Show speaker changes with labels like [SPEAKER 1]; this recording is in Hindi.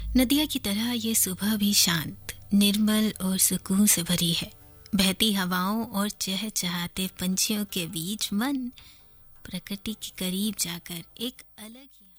[SPEAKER 1] नदिया की तरह ये सुबह भी शांत, निर्मल और सुकून से भरी है। बहती हवाओं और चहचहाते पंछियों के बीच मन प्रकृति के करीब जाकर एक अलग ही